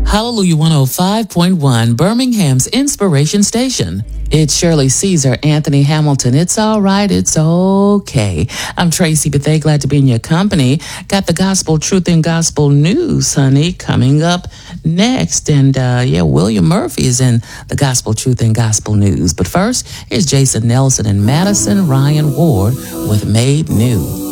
Hallelujah 105.1, Birmingham's Inspiration Station. It's Shirley Caesar, Anthony Hamilton. It's all right. It's okay. I'm Tracy Bethay. Glad to be in your company. Got the gospel truth and gospel news, honey, coming up next. And William Murphy is in the gospel truth and gospel news. But first, here's Jason Nelson and Madison Ryan Ward with Made New.